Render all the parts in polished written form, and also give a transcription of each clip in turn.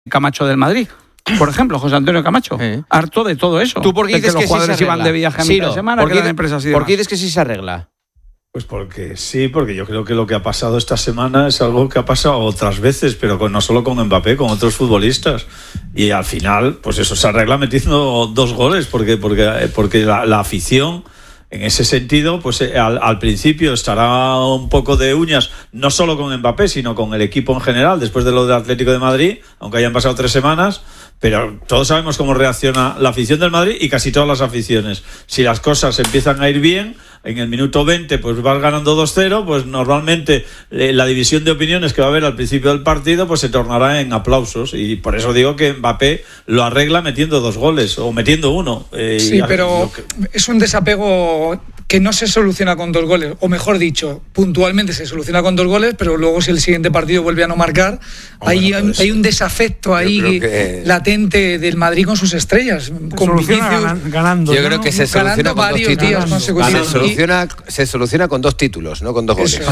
Camacho del Madrid. Por ejemplo, José Antonio Camacho, harto de todo eso. ¿Tú por qué dices que los jugadores sí iban de viaje a mitad de semana? ¿Por qué dices que sí se arregla? Pues porque yo creo que lo que ha pasado esta semana es algo que ha pasado otras veces, pero no solo con Mbappé, con otros futbolistas. Y al final, pues eso se arregla metiendo 2 goles, porque la afición, en ese sentido, pues al principio estará un poco de uñas, no solo con Mbappé, sino con el equipo en general, después de lo del Atlético de Madrid, aunque hayan pasado 3 semanas. Pero todos sabemos cómo reacciona la afición del Madrid y casi todas las aficiones. Si las cosas empiezan a ir bien, en el minuto 20 pues vas ganando 2-0, pues normalmente la división de opiniones que va a haber al principio del partido pues se tornará en aplausos. Y por eso digo que Mbappé lo arregla metiendo 2 goles o metiendo 1. Sí, pero es un desapego que no se soluciona con 2 goles, o mejor dicho, puntualmente se soluciona con 2 goles, pero luego si el siguiente partido vuelve a no marcar, hay un desafecto ahí latente del Madrid con sus estrellas. Con Vinicius, ganando. Yo creo que se soluciona con 2 títulos. Se soluciona con 2 títulos, no con 2 goles.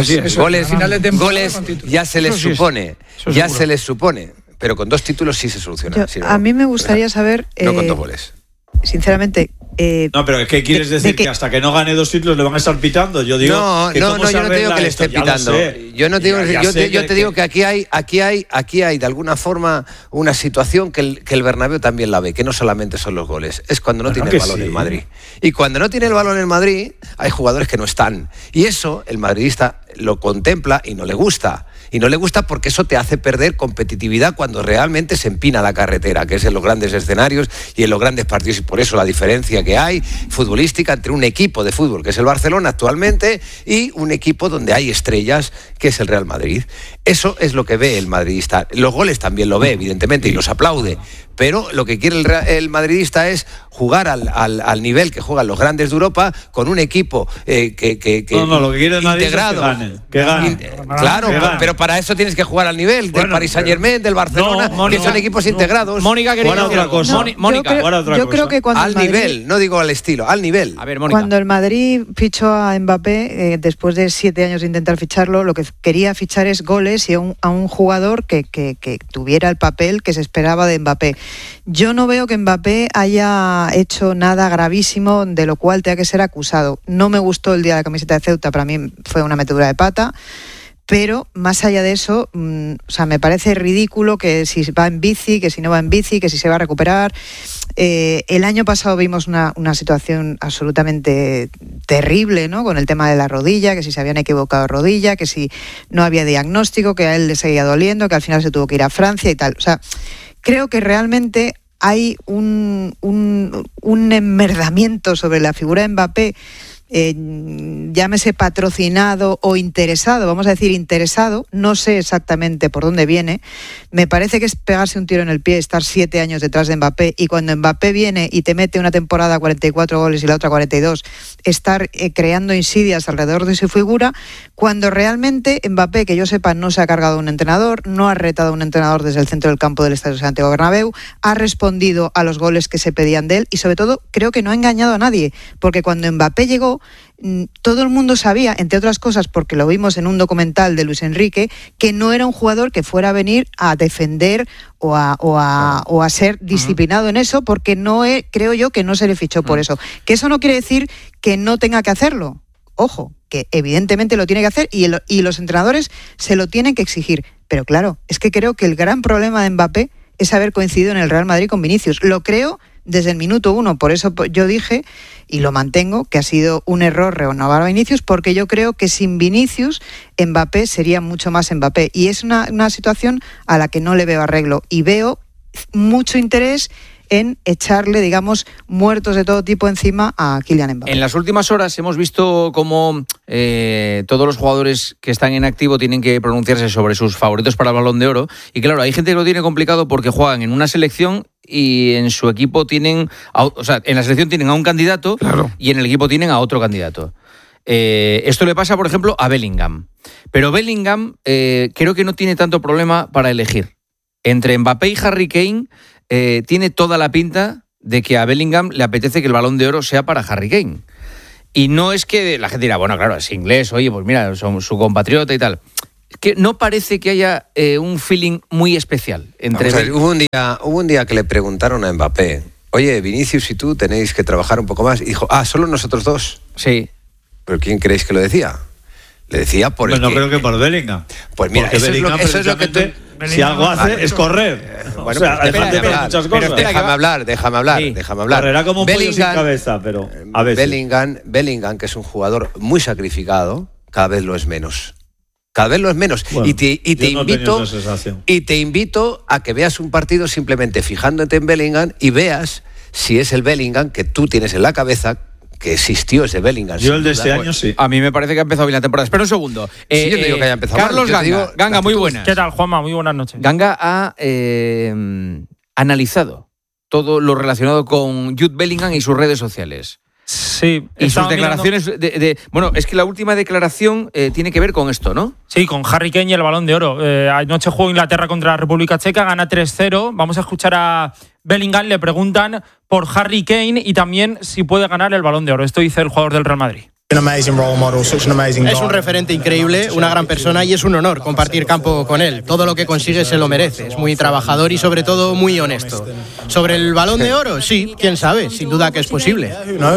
Goles ya se les supone, pero con 2 títulos sí se soluciona. A mí me gustaría saber... no con 2 goles. Sinceramente... no, pero ¿qué quieres decir? ¿Que hasta que no gane 2 títulos le van a estar pitando? Yo digo yo no te digo que le esté pitando. Yo te digo que aquí hay de alguna forma una situación que el Bernabéu también la ve, que no solamente son los goles, es cuando no tiene el balón el Madrid. Y cuando no tiene el balón el Madrid, hay jugadores que no están. Y eso el madridista lo contempla y no le gusta. Y no le gusta porque eso te hace perder competitividad cuando realmente se empina la carretera, que es en los grandes escenarios y en los grandes partidos. Y por eso la diferencia que hay futbolística entre un equipo de fútbol, que es el Barcelona actualmente, y un equipo donde hay estrellas, que es el Real Madrid. Eso es lo que ve el madridista. Los goles también lo ve, evidentemente, y los aplaude. Pero lo que quiere el madridista es jugar al nivel que juegan los grandes de Europa, con un equipo lo que quiere el Madrid integrado. Es que gane. Claro, pero para eso tienes que jugar al nivel del Paris Saint-Germain, del Barcelona, que son equipos integrados. Mónica quería decir otra cosa. Yo creo que cuando al nivel, no digo al estilo, al nivel. A ver, Mónica. Cuando el Madrid fichó a Mbappé, después de 7 años de intentar ficharlo, lo que quería fichar es goles y a un jugador que tuviera el papel que se esperaba de Mbappé. Yo no veo que Mbappé haya hecho nada gravísimo de lo cual tenga que ser acusado. No me gustó el día de la camiseta de Ceuta, para mí fue una metedura de pata. Pero más allá de eso, me parece ridículo que si va en bici, que si no va en bici, que si se va a recuperar. El año pasado vimos una situación absolutamente terrible, ¿no? Con el tema de la rodilla, que si se habían equivocado de rodilla, que si no había diagnóstico, que a él le seguía doliendo, que al final se tuvo que ir a Francia y tal. O sea, creo que realmente hay un enmerdamiento sobre la figura de Mbappé, llámese patrocinado o interesado, vamos a decir interesado, no sé exactamente por dónde viene. Me parece que es pegarse un tiro en el pie estar 7 años detrás de Mbappé, y cuando Mbappé viene y te mete una temporada 44 goles y la otra 42, estar creando insidias alrededor de su figura, cuando realmente Mbappé, que yo sepa, no se ha cargado a un entrenador, no ha retado a un entrenador desde el centro del campo del Estadio Santiago Bernabéu, ha respondido a los goles que se pedían de él, y sobre todo creo que no ha engañado a nadie, porque cuando Mbappé llegó, todo el mundo sabía, entre otras cosas porque lo vimos en un documental de Luis Enrique, que no era un jugador que fuera a venir a defender o a ser disciplinado en eso, porque creo yo que no se le fichó por eso. Que eso no quiere decir que no tenga que hacerlo. Ojo, que evidentemente lo tiene que hacer y los entrenadores se lo tienen que exigir. Pero claro, es que creo que el gran problema de Mbappé es haber coincidido en el Real Madrid con Vinicius. Lo creo desde el minuto 1, por eso yo dije, y lo mantengo, que ha sido un error renovar a Vinicius, porque yo creo que sin Vinicius Mbappé sería mucho más Mbappé, y es una situación a la que no le veo arreglo, y veo mucho interés en echarle, digamos, muertos de todo tipo encima a Kylian Mbappé. En las últimas horas hemos visto cómo todos los jugadores que están en activo tienen que pronunciarse sobre sus favoritos para el Balón de Oro, y claro, hay gente que lo tiene complicado porque juegan en una selección y en su equipo tienen, o sea, en la selección tienen a un candidato, claro, y en el equipo tienen a otro candidato. Esto le pasa, por ejemplo, a Bellingham. Pero Bellingham creo que no tiene tanto problema para elegir. Entre Mbappé y Harry Kane tiene toda la pinta de que a Bellingham le apetece que el Balón de Oro sea para Harry Kane. Y no es que la gente dirá, bueno, claro, es inglés, oye, pues mira, son su compatriota y tal. que no parece que haya un feeling muy especial entre... Hubo un día que le preguntaron a Mbappé, oye, Vinicius y tú tenéis que trabajar un poco más. Y dijo, ¿solo nosotros dos? Sí. ¿Pero quién creéis que lo decía? Le decía por no creo que por Bellingham. Pues mira, eso es lo que tú... Si algo hace es correr. Bueno, muchas cosas. Déjame hablar. Correrá como un pollo sin cabeza, pero a veces. Bellingham, que es un jugador muy sacrificado, cada vez lo es menos. Bueno, y te invito a que veas un partido simplemente fijándote en Bellingham y veas si es el Bellingham que tú tienes en la cabeza, que existió ese Bellingham. Yo el de este año sí. A mí me parece que ha empezado bien la temporada. Espera un segundo. Sí, yo te digo que haya empezado Carlos mal. Ganga, muy buenas. ¿Qué tal, Juanma? Muy buenas noches. Ganga ha analizado todo lo relacionado con Jude Bellingham y sus redes sociales. Sí. Y sus declaraciones bueno, es que la última declaración tiene que ver con esto, ¿no? Sí, con Harry Kane y el Balón de Oro. Anoche jugó Inglaterra contra la República Checa, gana 3-0. Vamos a escuchar a Bellingham, le preguntan por Harry Kane y también si puede ganar el Balón de Oro. Esto dice el jugador del Real Madrid. Es un referente increíble, una gran persona y es un honor compartir campo con él. Todo lo que consigue se lo merece. Es muy trabajador y sobre todo muy honesto. Sobre el Balón de Oro, sí, quién sabe, sin duda que es posible.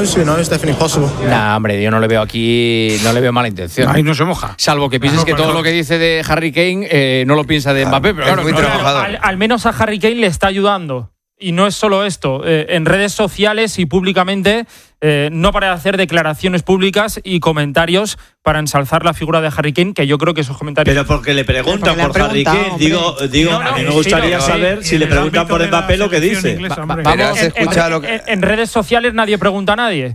Nah, hombre, yo no le veo aquí, no le veo mala intención. Ahí no se moja. Salvo que pienses que todo lo que dice de Harry Kane no lo piensa de Mbappé, pero claro, muy trabajador. Al menos a Harry Kane le está ayudando. Y no es solo esto, en redes sociales y públicamente no para de hacer declaraciones públicas y comentarios para ensalzar la figura de Harry Kane, que yo creo que esos comentarios... Pero porque le preguntan por Harry Kane, digo, a mí me gustaría saber si le preguntan por Mbappé lo que dice. Vamos a escuchar lo que... En redes sociales nadie pregunta a nadie.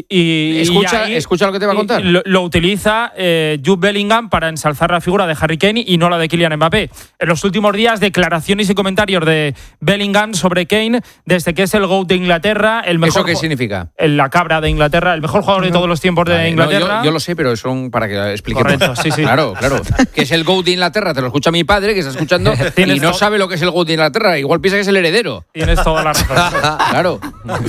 Escucha lo que te va a contar. Lo utiliza Jude Bellingham para ensalzar la figura de Harry Kane y no la de Kylian Mbappé. En los últimos días, declaraciones y comentarios de Bellingham sobre Kane, desde que es el GOAT de Inglaterra, el mejor. ¿Eso qué significa? La cabra de Inglaterra, el mejor jugador de todos los tiempos de Inglaterra. No, yo lo sé, pero son para que expliquemos. Correcto, sí. Claro. Que es el GOAT de Inglaterra, te lo escucha mi padre, que está escuchando y no sabe lo que es el GOAT de Inglaterra. Igual piensa que es el heredero. Tienes toda la razón. Claro.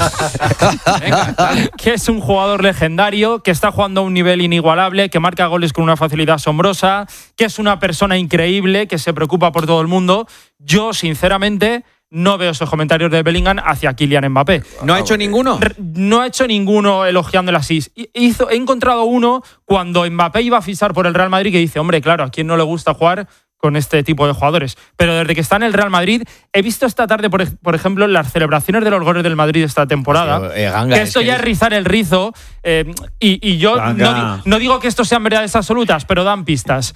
Venga, dale. Que es un jugador legendario, que está jugando a un nivel inigualable, que marca goles con una facilidad asombrosa, que es una persona increíble, que se preocupa por todo el mundo. Yo, sinceramente, no veo esos comentarios de Bellingham hacia Kylian Mbappé. ¿No ha hecho ninguno? No ha hecho ninguno elogiando el asís. He encontrado uno cuando Mbappé iba a fichar por el Real Madrid que dice, hombre, claro, ¿a quién no le gusta jugar con este tipo de jugadores? Pero desde que está en el Real Madrid, he visto esta tarde, por ejemplo, las celebraciones de los goles del Madrid esta temporada, Ganga, que esto ya es rizar el rizo, y yo no digo que esto sean verdades absolutas, pero dan pistas.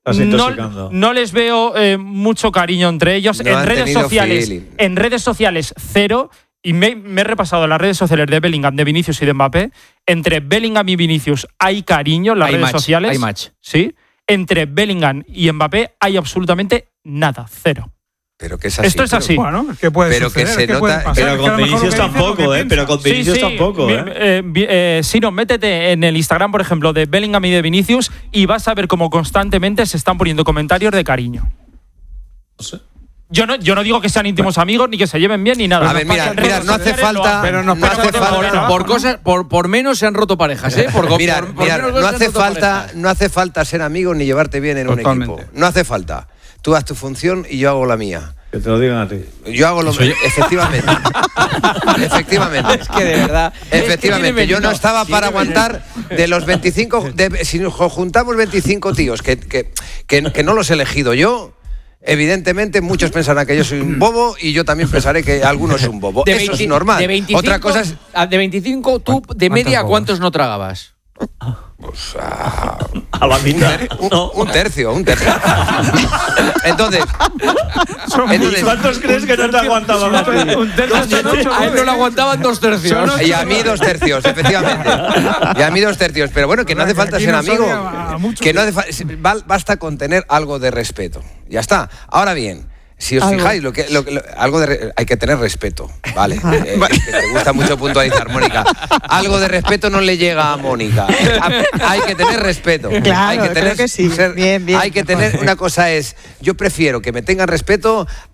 No les veo mucho cariño entre ellos. En redes sociales, cero. Y me he repasado las redes sociales de Bellingham, de Vinicius y de Mbappé. Entre Bellingham y Vinicius hay cariño en las redes sociales. Hay match. Sí. Entre Bellingham y Mbappé hay absolutamente nada, cero. Pero que es así. Esto es así. Bueno, ¿qué puede pero suceder? que se ¿Qué nota. puede pasar? Pero con Vinicius tampoco, Pero con Vinicius tampoco, Sino, métete en el Instagram, por ejemplo, de Bellingham y de Vinicius y vas a ver cómo constantemente se están poniendo comentarios de cariño. No sé. Yo no digo que sean íntimos amigos, ni que se lleven bien, ni nada. A ver, mira, no hace falta. Pero no hace falta. Por cosas, por menos se han roto parejas, ¿eh? No hace falta ser amigos ni llevarte bien en un equipo. No hace falta. Tú haz tu función y yo hago la mía. Que te lo digan a ti. Yo hago lo mío. Efectivamente. Es que de verdad. Efectivamente. Yo no estaba para aguantar de los 25. Si nos juntamos 25 tíos que no los he elegido yo. Evidentemente muchos pensarán que yo soy un bobo y yo también pensaré que alguno es un bobo. Eso es normal. De 25, otra cosa es... De 25, tú de media, ¿cuántos no tragabas? Pues a la mitad. Un tercio. Entonces, ¿cuántos crees que no te aguantaban a ti? Un tercio. A él no le aguantaban 2 tercios. Y a mí 2 tercios, efectivamente. Y a mí 2 tercios. Pero bueno, que no hace falta ser amigo. Que no hace basta con tener algo de respeto. Ya está. Ahora bien, si os fijáis, hay que tener respeto, ¿vale? Que te gusta mucho puntualizar, Mónica. Algo de respeto no le llega a Mónica. Hay que tener respeto. Claro, hay que tener, creo que sí. Bien. Hay que tener, una cosa es, yo prefiero que me tengan respeto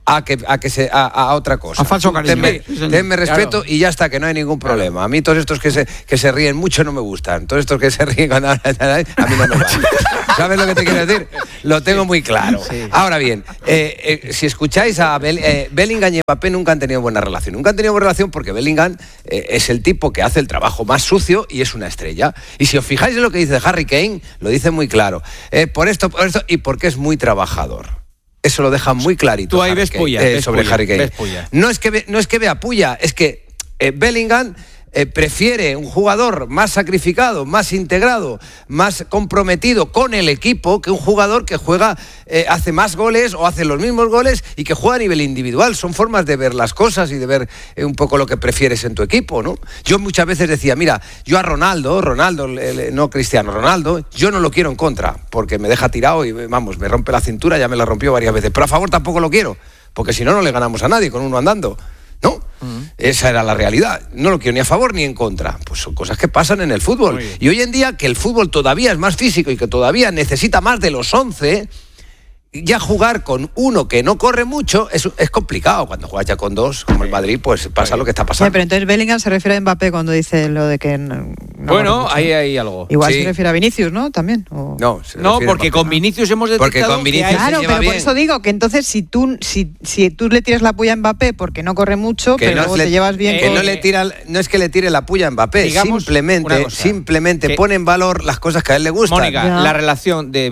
a otra cosa. A falso carisma. Tenme respeto y ya está, que no hay ningún problema. A mí todos estos que se ríen mucho no me gustan. Todos estos que se ríen cuando a mí no me van. ¿Sabes lo que te quiero decir? Lo tengo muy claro. Sí. Ahora bien, si escucháis a Bellingham y Mbappé nunca han tenido buena relación. Nunca han tenido buena relación porque Bellingham es el tipo que hace el trabajo más sucio y es una estrella. Y si os fijáis en lo que dice Harry Kane, lo dice muy claro. Por esto y porque es muy trabajador. Eso lo deja muy clarito. Tú ahí ves puya. Sobre Harry Kane. No es que vea puya, es que Bellingham prefiere un jugador más sacrificado, más integrado, más comprometido con el equipo que un jugador que juega, hace más goles o hace los mismos goles y que juega a nivel individual. Son formas de ver las cosas y de ver un poco lo que prefieres en tu equipo, ¿no? Yo muchas veces decía, mira, yo a Ronaldo, no Cristiano, Ronaldo, yo no lo quiero en contra, porque me deja tirado y vamos, me rompe la cintura, ya me la rompió varias veces, pero a favor tampoco lo quiero, porque si no, no le ganamos a nadie con uno andando. ¿No? Esa era la realidad. No lo quiero ni a favor ni en contra. Pues son cosas que pasan en el fútbol. Y hoy en día, que el fútbol todavía es más físico y que todavía necesita más de los 11, ya jugar con uno que no corre mucho es complicado. Cuando juegas ya con dos, como el Madrid, pues pasa lo que está pasando. Sí, pero entonces Bellingham se refiere a Mbappé cuando dice lo de que bueno, ahí hay algo. Igual se refiere a Vinicius, ¿no? También. No, porque con Vinicius hemos detectado que hay... Claro, pero por eso digo que entonces si tú le tiras la puya a Mbappé porque no corre mucho, pero luego te llevas bien con... no es que le tire la puya a Mbappé, digamos, simplemente pone en valor las cosas que a él le gustan. Mónica, la relación de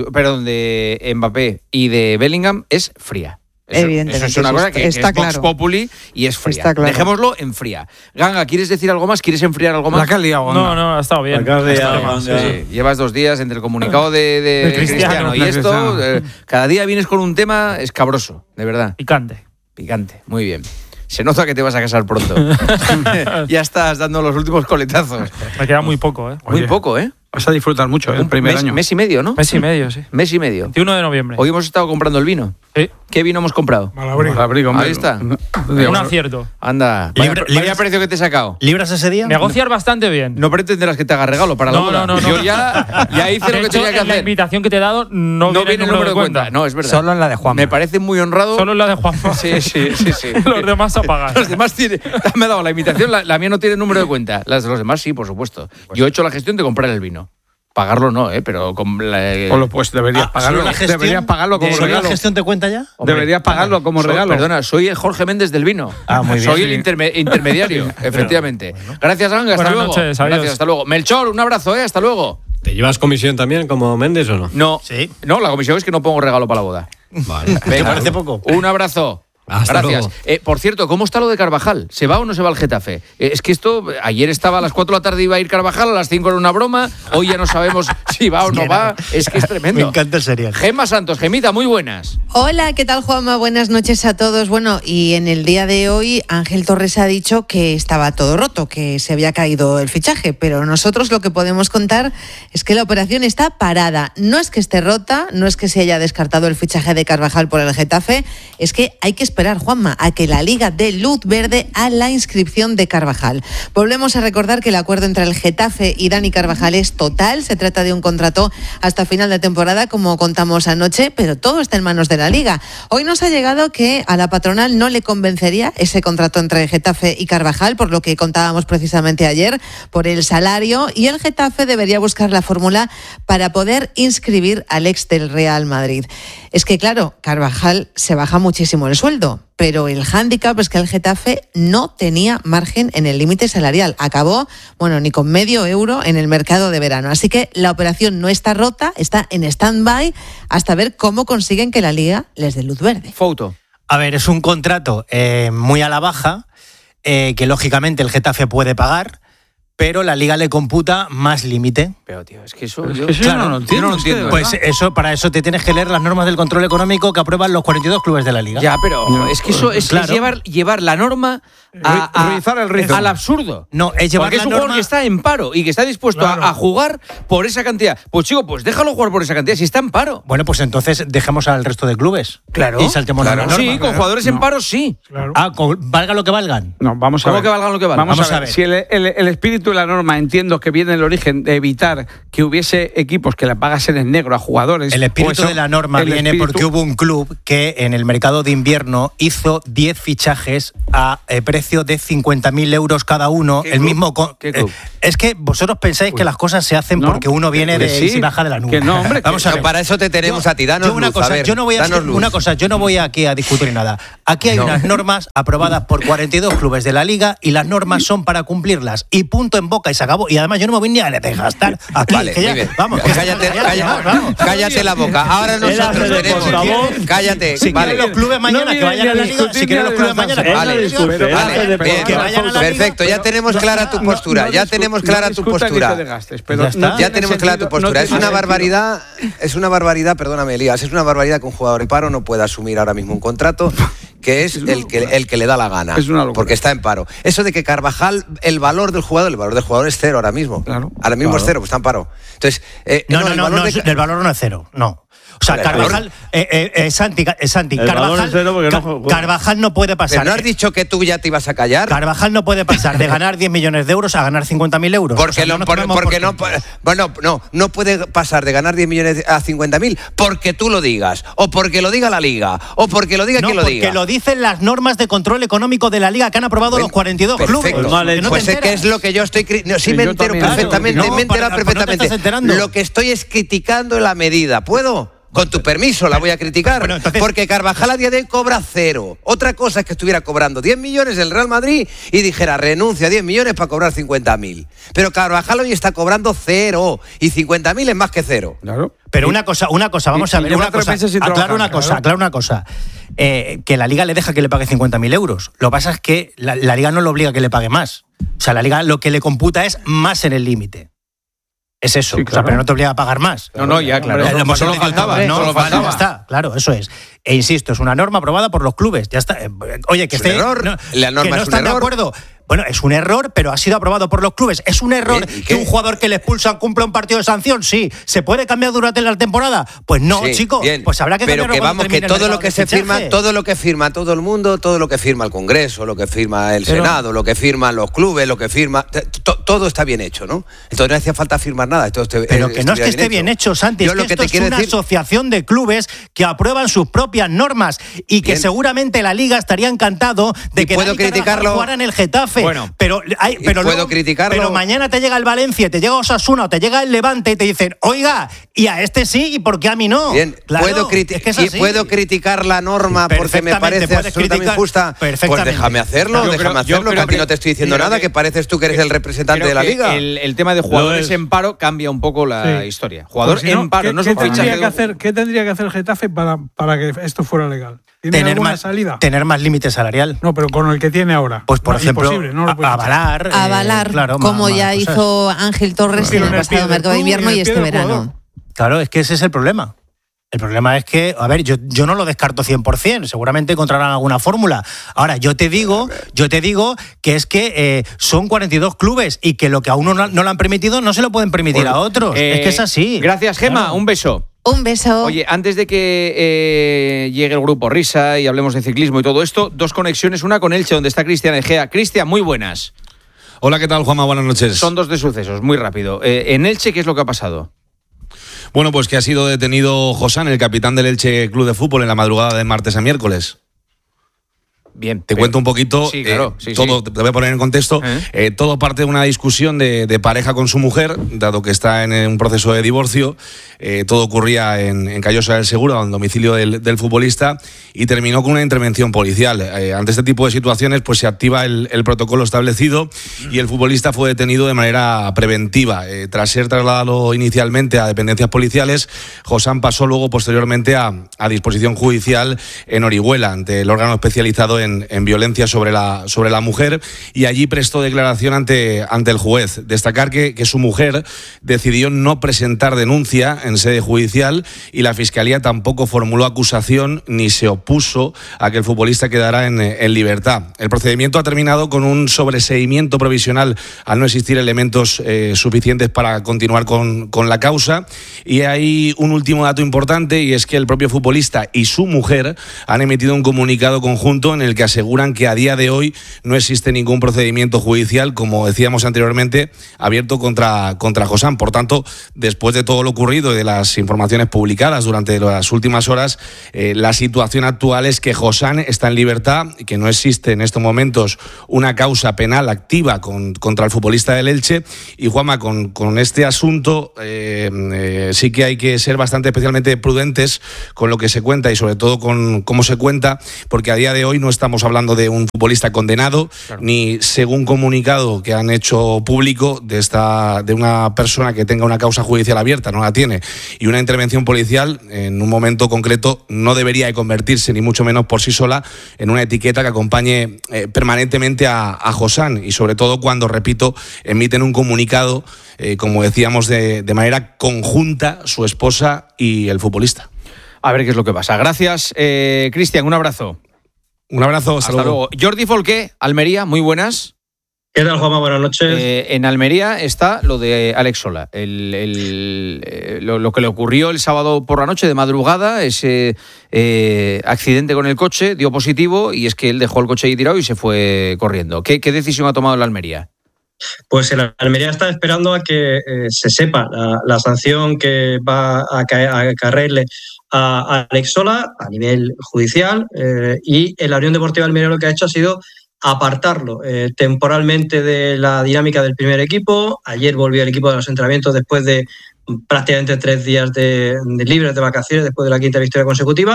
de Mbappé y de Bellingham es fría. Eso es una cosa que es Vox Populi y es fría. Claro. Dejémoslo en fría. Ganga, ¿quieres decir algo más? ¿Quieres enfriar algo más? La que has liado, no, ha estado bien. Sí. Llevas 2 días entre el comunicado de Cristiano y esto. Cada día vienes con un tema escabroso, de verdad. Picante, muy bien. Se nota que te vas a casar pronto. Ya estás dando los últimos coletazos. Me queda muy poco, ¿eh? Muy poco, ¿eh? Vas a disfrutar mucho el primer año. Mes y medio, ¿no? Mes y medio, sí. Mes y medio. 21 de noviembre. Hoy hemos estado comprando el vino. Sí. ¿Qué vino hemos comprado? Malabrigo. Ahí está. Un acierto. Anda. Vaya precio que te he sacado. ¿Libras ese día? Negociar bastante bien. No pretenderás que te haga regalo para la boda. No. Yo ya hice lo que tenía que hacer. La invitación que te he dado no viene el número de cuenta. No, es verdad. Solo en la de Juan. Me parece muy honrado. Solo en la de Juan. Sí. Los demás a pagar. Los demás me ha dado la invitación, la mía no tiene número de cuenta. Las de los demás sí, por supuesto. Yo he hecho la gestión de comprar el vino. Pagarlo no, pero con pues deberías pagarlo. Deberías pagarlo como regalo. ¿La gestión te cuenta ya? Deberías pagarlo como regalo. Perdona, soy el Jorge Méndez del vino. Muy bien. Soy el intermediario, efectivamente. Gracias, Ganga. Hasta luego. Noches, gracias, hasta luego. Melchor, un abrazo, hasta luego. ¿Te llevas comisión también como Méndez o no? No. Sí. No, la comisión es que no pongo regalo para la boda. Vale. ¿Te parece poco? Un abrazo. Hasta Gracias. Por cierto, ¿cómo está lo de Carvajal? ¿Se va o no se va al Getafe? Es que esto, ayer estaba a las 4 de la tarde iba a ir Carvajal, a las 5 era una broma, hoy ya no sabemos si va o no va, es que es tremendo. Me encanta el serial. Gemma Santos, Gemita, muy buenas. Hola, ¿qué tal, Juanma? Buenas noches a todos. Bueno, y en el día de hoy Ángel Torres ha dicho que estaba todo roto, que se había caído el fichaje, pero nosotros lo que podemos contar es que la operación está parada. No es que esté rota, no es que se haya descartado el fichaje de Carvajal por el Getafe, es que hay que esperar, Juanma, a que la Liga dé luz verde a la inscripción de Carvajal. Volvemos a recordar que el acuerdo entre el Getafe y Dani Carvajal es total. Se trata de un contrato hasta final de temporada, como contamos anoche, pero todo está en manos de la Liga. Hoy nos ha llegado que a la patronal no le convencería ese contrato entre Getafe y Carvajal, por lo que contábamos precisamente ayer, por el salario, y el Getafe debería buscar la fórmula para poder inscribir al ex del Real Madrid. Es que, claro, Carvajal se baja muchísimo el sueldo, pero el hándicap es que el Getafe no tenía margen en el límite salarial. Acabó, ni con medio euro en el mercado de verano. Así que la operación no está rota, está en stand-by hasta ver cómo consiguen que la Liga les dé luz verde. Foto. A ver, es un contrato muy a la baja, que lógicamente el Getafe puede pagar, pero la Liga le computa más límite. Pero, tío, es que eso... Yo no lo entiendo. Pues para eso te tienes que leer las normas del control económico que aprueban los 42 clubes de la Liga. Ya, pero es que eso es, claro, es llevar la norma rizar el rizo. al absurdo. No, es llevar porque es la un norma... jugador que está en paro y que está dispuesto a jugar por esa cantidad. Pues chico, pues déjalo jugar por esa cantidad si está en paro. Bueno, pues entonces dejemos al resto de clubes. Claro. Y saltemos la norma. Sí, con jugadores en paro sí. Claro. Valga lo que valgan. No, vamos a ver. ¿Cómo que valgan lo que valgan? Vamos a ver. Si el espíritu de la norma, entiendo que viene del origen de evitar que hubiese equipos que la pagasen en negro a jugadores. El espíritu de la norma viene porque hubo un club que en el mercado de invierno hizo 10 fichajes a precio de 50.000 euros cada uno. El mismo. ¿Qué club? Es que vosotros pensáis que las cosas se hacen porque uno viene y baja de la nube. Que no, hombre. Vamos a ver. Para eso te tenemos a ti. Danos Yo no voy aquí a discutir nada. Aquí hay unas normas aprobadas por 42 clubes de la liga y las normas son para cumplirlas. Y punto en boca y se acabó. Y además yo no me voy ni a desgastar aquí. Vale, muy bien. Cállate la boca. Ahora nosotros tenemos. Cállate. Si quieren los clubes mañana que vayan a la liga. Si quieren los clubes mañana que vayan a la liga. Perfecto. Ya tenemos clara tu postura. Ya tenemos clara tu postura. Ya tenemos clara tu postura. Es una barbaridad, perdóname, Elías, es una barbaridad que un jugador en paro no pueda asumir ahora mismo un contrato que es el que le da la gana, porque está en paro. Eso de que Carvajal, el valor del jugador es cero ahora mismo. Ahora mismo es cero, pues está en paro. Entonces, el valor no es cero, no. O sea, Carvajal, Santi, Carvajal no puede pasar. ¿Pero no has dicho que tú ya te ibas a callar? Carvajal no puede pasar de ganar 10 millones de euros a ganar 50.000 euros. No puede pasar de ganar 10 millones a 50.000 porque tú lo digas, o porque lo diga la Liga, o porque lo diga quien lo diga. Porque lo dicen las normas de control económico de la Liga que han aprobado los 42 clubes. Pues es que es lo que yo estoy... Sí, me entero perfectamente, Lo que estoy es criticando la medida. ¿Puedo? Con tu permiso la voy a criticar, porque Carvajal a día de hoy cobra cero. Otra cosa es que estuviera cobrando 10 millones del Real Madrid y dijera renuncia a 10 millones para cobrar 50.000. Pero Carvajal hoy está cobrando cero y 50.000 es más que cero. Claro. Pero una cosa, vamos a ver, aclaro una cosa. Que la Liga le deja que le pague 50.000 euros. Lo que pasa es que la Liga no le obliga a que le pague más. O sea, la Liga lo que le computa es más en el límite. Es eso, sí, claro. O sea, pero no te obliga a pagar más. No, ya, claro. Solo faltaba. Ya está, claro, eso es. E insisto, es una norma aprobada por los clubes. Ya está. Oye, que esté. La norma que no es están un de error. acuerdo. Bueno, es un error, pero ha sido aprobado por los clubes. ¿Es un error que un jugador que le expulsan cumpla un partido de sanción? Sí. ¿Se puede cambiar durante la temporada? Pues no, sí, chico. Bien. Pues habrá que cambiarlo. Pero que vamos, que todo lo que se firma, todo lo que firma todo el mundo, todo lo que firma el Congreso, lo que firma el Senado, lo que firman los clubes, lo que firma... todo está bien hecho, ¿no? Entonces no hacía falta firmar nada. Pero que no es que esté bien hecho, Santi. Es que esto es una asociación de clubes que aprueban sus propias normas y que seguramente la Liga estaría encantado de que puedo criticarlo. Jugara en el Getafe. Bueno, pero puedo criticarlo. Pero mañana te llega el Valencia, te llega Osasuna o te llega el Levante y te dicen, oiga, y a este sí, ¿y por qué a mí no? Bien, claro, puedo criticar la norma porque me parece absolutamente injusta. Pues déjame hacerlo, que a ti no te estoy diciendo nada, que pareces tú que eres el representante de la Liga. El tema de jugadores en paro cambia un poco la historia. Jugador en paro, no es un fichaje. ¿Qué tendría que hacer el Getafe para que esto fuera legal? Tener más límite salarial. No, pero con el que tiene ahora. Pues por ejemplo, avalar, claro, como ya hizo Ángel Torres en el pasado mercado de invierno y este verano. Claro, es que ese es el problema. El problema es que, a ver, yo no lo descarto 100%, seguramente encontrarán alguna fórmula. Ahora, yo te digo que es que son 42 clubes y que lo que a uno no lo han permitido no se lo pueden permitir a otros. Es que es así. Gracias, Gema. Claro. Un beso. Un beso. Oye, antes de que llegue el grupo Risa y hablemos de ciclismo y todo esto, dos conexiones, una con Elche, donde está Cristian Egea. Cristian, muy buenas. Hola, ¿qué tal, Juanma? Buenas noches. Son dos de sucesos, muy rápido. En Elche, ¿qué es lo que ha pasado? Bueno, pues que ha sido detenido Josán, el capitán del Elche Club de Fútbol, en la madrugada de martes a miércoles. Bien. Te cuento un poquito, sí, claro, todo. Te voy a poner en contexto. Todo parte de una discusión de pareja con su mujer, dado que está en un proceso de divorcio. Todo ocurría en Callosa del Segura, en el domicilio del futbolista, y terminó con una intervención policial. Ante este tipo de situaciones, pues se activa el protocolo establecido y el futbolista fue detenido de manera preventiva. Tras ser trasladado inicialmente a dependencias policiales, Josán pasó luego posteriormente a disposición judicial en Orihuela, ante el órgano especializado en violencia sobre la mujer, y allí prestó declaración ante el juez. Destacar que su mujer decidió no presentar denuncia en sede judicial y la Fiscalía tampoco formuló acusación ni se opuso a que el futbolista quedara en libertad. El procedimiento ha terminado con un sobreseimiento provisional al no existir elementos suficientes para continuar con la causa. Y hay un último dato importante, y es que el propio futbolista y su mujer han emitido un comunicado conjunto en el que aseguran que a día de hoy no existe ningún procedimiento judicial, como decíamos anteriormente, abierto contra Josán. Por tanto, después de todo lo ocurrido y de las informaciones publicadas durante las últimas horas, la situación actual es que Josán está en libertad, que no existe en estos momentos una causa penal activa contra el futbolista del Elche. Y Juanma, con este asunto sí que hay que ser bastante especialmente prudentes con lo que se cuenta y sobre todo con cómo se cuenta, porque a día de hoy no estamos hablando de un futbolista condenado, claro, ni según comunicado que han hecho público de una persona que tenga una causa judicial abierta, no la tiene, y una intervención policial en un momento concreto no debería de convertirse ni mucho menos por sí sola en una etiqueta que acompañe permanentemente a Josán, y sobre todo cuando, repito, emiten un comunicado, como decíamos, de manera conjunta su esposa y el futbolista. A ver qué es lo que pasa. Gracias, Cristian, un abrazo. Un abrazo, hasta luego. Jordi Folqué, Almería, muy buenas. ¿Qué tal, Juanma? Buenas noches. En Almería está lo de Alex Sola, lo que le ocurrió el sábado por la noche de madrugada, ese accidente con el coche, dio positivo, y es que él dejó el coche ahí tirado y se fue corriendo. ¿Qué decisión ha tomado la Almería? Pues el Almería está esperando a que se sepa la sanción que va a caerle a Alex Sola a nivel judicial, y la Unión Deportiva Almería lo que ha hecho ha sido apartarlo temporalmente de la dinámica del primer equipo. Ayer volvió el equipo de los entrenamientos después de prácticamente 3 días de libres de vacaciones, después de la 5ª victoria consecutiva.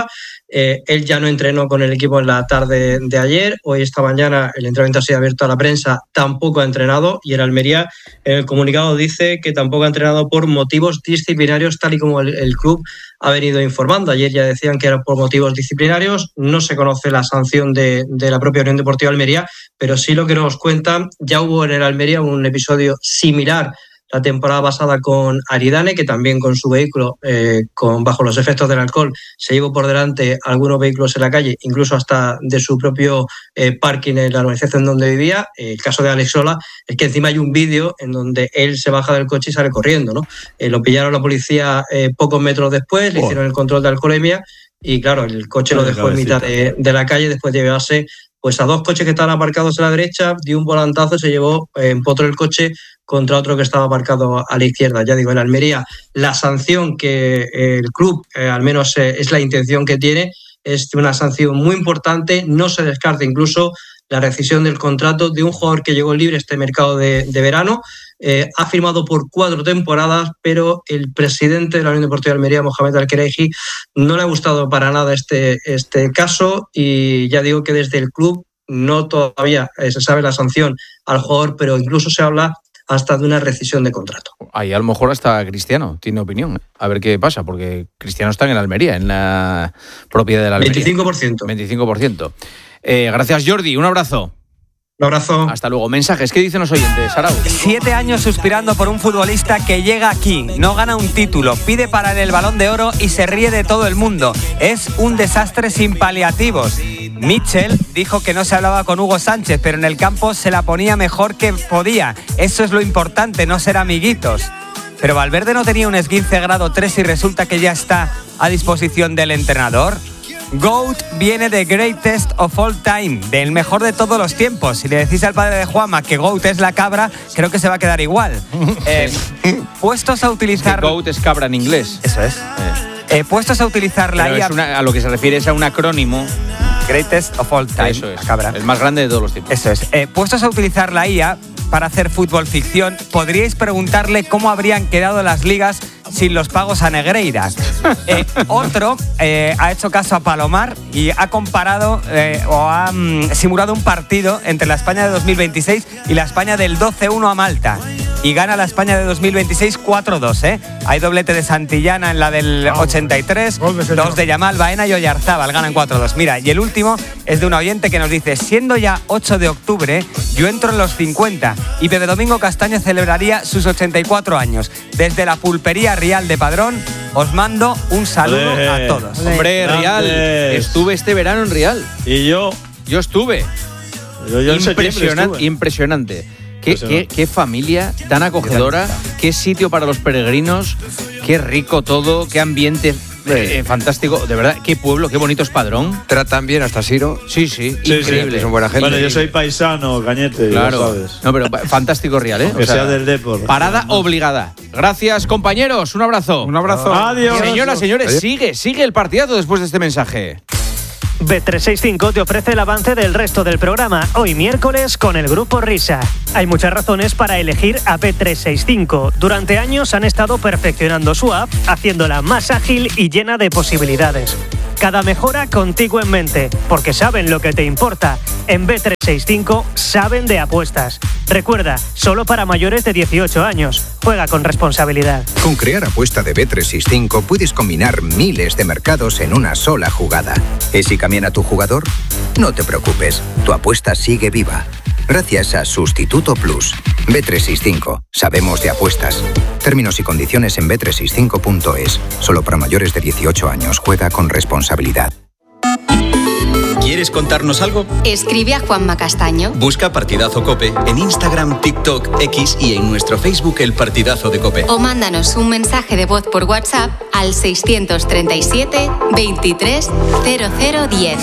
Él ya no entrenó con el equipo en la tarde de ayer. Hoy, esta mañana, el entrenamiento ha sido abierto a la prensa, tampoco ha entrenado, y el Almería en el comunicado dice que tampoco ha entrenado por motivos disciplinarios, tal y como el club ha venido informando. Ayer ya decían que era por motivos disciplinarios. No se conoce la sanción de la propia Unión Deportiva Almería, pero sí lo que nos cuentan: ya hubo en el Almería un episodio similar la temporada pasada con Aridane, que también con su vehículo, bajo los efectos del alcohol, se llevó por delante algunos vehículos en la calle, incluso hasta de su propio parking en la organización donde vivía. El caso de Alex Sola es que encima hay un vídeo en donde él se baja del coche y sale corriendo, ¿no? Lo pillaron la policía pocos metros después, le hicieron el control de alcoholemia, y claro, el coche lo dejó en mitad de la calle después de llevarse pues a 2 coches que estaban aparcados a la derecha, dio un volantazo y se llevó, empotró el coche contra otro que estaba aparcado a la izquierda. Ya digo, en Almería la sanción que el club, al menos es la intención que tiene, es una sanción muy importante. No se descarta incluso la rescisión del contrato de un jugador que llegó libre este mercado de verano. Ha firmado por 4 temporadas, pero el presidente de la Unión Deportiva de Almería, Mohamed Al-Khelaifi, no le ha gustado para nada este caso, y ya digo que desde el club no todavía se sabe la sanción al jugador, pero incluso se habla hasta de una rescisión de contrato. Ahí a lo mejor hasta Cristiano tiene opinión. A ver qué pasa, porque Cristiano está en el Almería, en la propiedad de la Almería. 25%. 25%. Gracias, Jordi. Un abrazo. Un abrazo. Hasta luego. Mensajes. ¿Qué dicen los oyentes, Arau? 7 años suspirando por un futbolista que llega aquí, no gana un título, pide para él el Balón de Oro y se ríe de todo el mundo. Es un desastre sin paliativos. Mitchell dijo que no se hablaba con Hugo Sánchez, pero en el campo se la ponía mejor que podía. Eso es lo importante, no ser amiguitos. Pero Valverde no tenía un esguince grado 3 y resulta que ya está a disposición del entrenador. GOAT viene de Greatest of All Time, del mejor de todos los tiempos. Si le decís al padre de Juanma que GOAT es la cabra, creo que se va a quedar igual. Puestos a utilizar... GOAT es cabra en inglés. Eso es. Puestos a utilizar la IA... a lo que se refiere es a un acrónimo. Greatest of All Time. Eso es, la cabra. El más grande de todos los tiempos. Eso es. Puestos a utilizar la IA para hacer fútbol ficción, podríais preguntarle cómo habrían quedado las ligas sin los pagos a Negreira. Otro ha hecho caso a Palomar y ha comparado o ha simulado un partido entre la España de 2026 y la España del 12-1 a Malta. Y gana la España de 2026 4-2, Hay doblete de Santillana en la del 83, dos de Yamal, Baena y Oyarzábal, ganan 4-2. Mira, y el último es de un oyente que nos dice: siendo ya 8 de octubre, yo entro en los 50 y Pepe Domingo Castaño celebraría sus 84 años. Desde la Pulpería Rial de Padrón, os mando un saludo a todos. Hombre, Rial, estuve este verano en Rial. ¿Y yo? Yo estuve. Impresionante. Qué familia tan acogedora, qué sitio para los peregrinos, qué rico todo, qué ambiente fantástico, de verdad, qué pueblo, qué bonito es Padrón. Tratan bien hasta Siro. Sí, increíble. Son buena gente. Bueno, yo soy paisano, Cañete, claro. Ya sabes. No, pero fantástico Rial, Que sea del Depor. Parada obligada. Gracias, compañeros, un abrazo. Un abrazo. Adiós. Señoras, señores, sigue el partidazo después de este mensaje. Bet365 te ofrece el avance del resto del programa, hoy miércoles con el Grupo Risa. Hay muchas razones para elegir a Bet365. Durante años han estado perfeccionando su app, haciéndola más ágil y llena de posibilidades. Cada mejora contigo en mente, porque saben lo que te importa. En Bet365 saben de apuestas. Recuerda, solo para mayores de 18 años. Juega con responsabilidad. Con Crear Apuesta de Bet365 puedes combinar miles de mercados en una sola jugada. ¿Y si cambian a tu jugador? No te preocupes, tu apuesta sigue viva. Gracias a Sustituto Plus. Bet365. Sabemos de apuestas. Términos y condiciones en bet365.es. Solo para mayores de 18 años. Juega con responsabilidad. ¿Quieres contarnos algo? Escribe a Juanma Castaño. Busca Partidazo COPE en Instagram, TikTok, X y en nuestro Facebook El Partidazo de COPE. O mándanos un mensaje de voz por WhatsApp al 637 23 0010.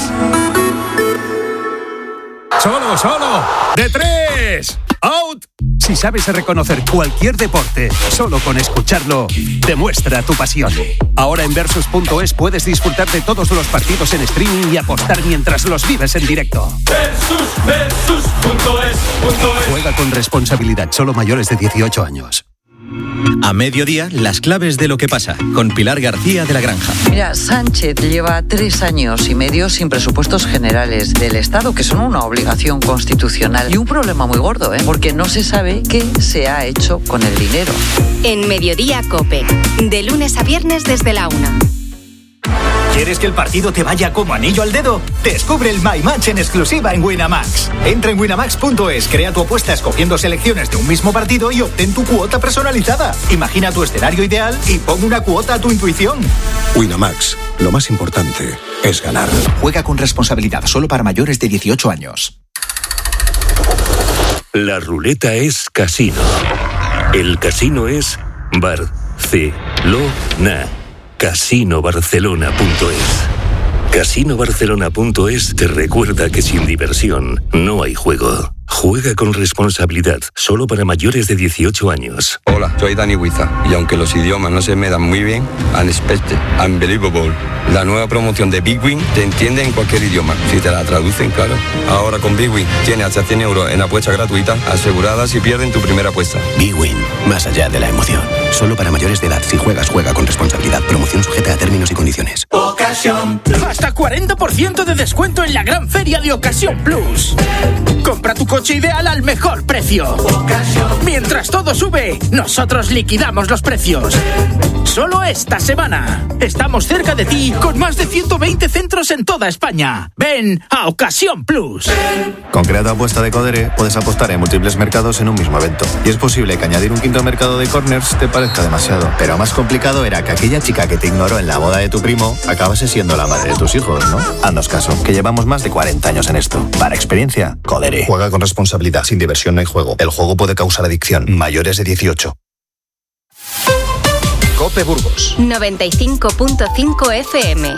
¡Solo! ¡De tres! ¡Out! Si sabes reconocer cualquier deporte, solo con escucharlo, demuestra tu pasión. Ahora en Versus.es puedes disfrutar de todos los partidos en streaming y apostar mientras los vives en directo. Versus.es. Juega con responsabilidad, solo mayores de 18 años. A mediodía, las claves de lo que pasa, con Pilar García de la Granja. Mira, Sánchez lleva 3 años y medio sin presupuestos generales del Estado, que son una obligación constitucional. Y un problema muy gordo, porque no se sabe qué se ha hecho con el dinero. En Mediodía COPE, de lunes a viernes desde la 1. ¿Quieres que el partido te vaya como anillo al dedo? Descubre el My Match en exclusiva en Winamax. Entra en winamax.es, crea tu apuesta escogiendo selecciones de un mismo partido y obtén tu cuota personalizada. Imagina tu escenario ideal y pon una cuota a tu intuición. Winamax, lo más importante es ganar. Juega con responsabilidad, solo para mayores de 18 años. La ruleta es casino. El casino es Barcelona. CasinoBarcelona.es. CasinoBarcelona.es te recuerda que sin diversión no hay juego. Juega con responsabilidad, solo para mayores de 18 años. Hola, soy Dani Huiza, y aunque los idiomas no se me dan muy bien, Unexpected, Unbelievable, la nueva promoción de Big Win te entiende en cualquier idioma, si te la traducen, claro. Ahora con Big Win tienes hasta 100 euros en apuestas gratuitas, aseguradas si pierden tu primera apuesta. Big Win, más allá de la emoción. Solo para mayores de edad. Si juegas, juega con responsabilidad. Promoción sujeta a términos y condiciones. Ocasión Plus. Hasta 40% de descuento en la gran feria de Ocasión Plus. Compra tu coche ideal al mejor precio. Mientras todo sube, nosotros liquidamos los precios. Solo esta semana. Estamos cerca de ti con más de 120 centros en toda España. Ven a Ocasión Plus. Con Crear Apuesta de Codere puedes apostar en múltiples mercados en un mismo evento. Y es posible que añadir un quinto mercado de corners te parezca demasiado. Pero más complicado era que aquella chica que te ignoró en la boda de tu primo acabase siendo la madre de tus hijos, ¿no? Haznos caso, que llevamos más de 40 años en esto. Para experiencia, Codere. Juega con responsabilidad. Sin diversión no hay juego. El juego puede causar adicción. Mayores de 18. COPE Burgos 95.5 FM.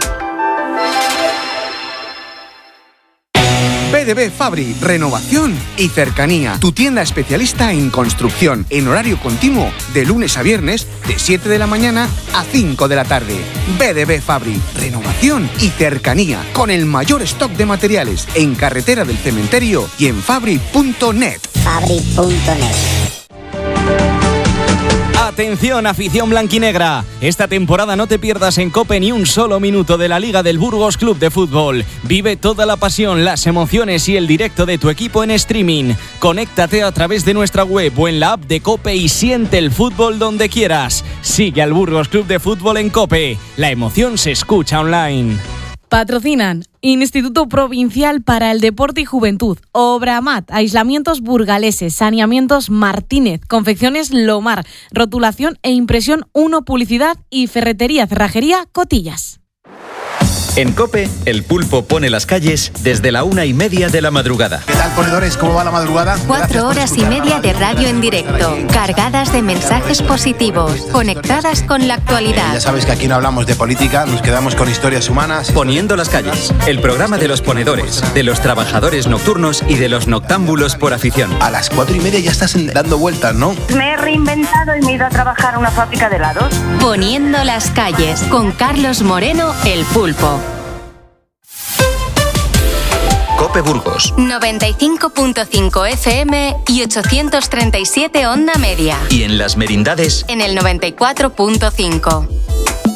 BDB Fabri, renovación y cercanía. Tu tienda especialista en construcción, en horario continuo, de lunes a viernes, de 7 de la mañana a 5 de la tarde. BDB Fabri, renovación y cercanía, con el mayor stock de materiales, en Carretera del Cementerio y en fabri.net. Fabri.net. Atención, afición blanquinegra. Esta temporada no te pierdas en COPE ni un solo minuto de la Liga del Burgos Club de Fútbol. Vive toda la pasión, las emociones y el directo de tu equipo en streaming. Conéctate a través de nuestra web o en la app de COPE y siente el fútbol donde quieras. Sigue al Burgos Club de Fútbol en COPE. La emoción se escucha online. Patrocinan Instituto Provincial para el Deporte y Juventud, Obramat, Aislamientos Burgaleses, Saneamientos Martínez, Confecciones Lomar, Rotulación e Impresión 1 Publicidad y Ferretería Cerrajería Cotillas. En COPE, el pulpo pone las calles desde la 1:30 de la madrugada. ¿Qué tal, ponedores? ¿Cómo va la madrugada? 4 horas y media de radio en directo, cargadas de mensajes positivos, conectadas con la actualidad. Ya sabes que aquí no hablamos de política, nos quedamos con historias humanas. Poniendo las calles, el programa de los ponedores, de los trabajadores nocturnos y de los noctámbulos por afición. A las 4:30 ya estás dando vueltas, ¿no? Me he reinventado y me he ido a trabajar a una fábrica de helados. Poniendo las calles, con Carlos Moreno, el pulpo. COPE Burgos 95.5 FM y 837 onda media. Y en Las Merindades en el 94.5.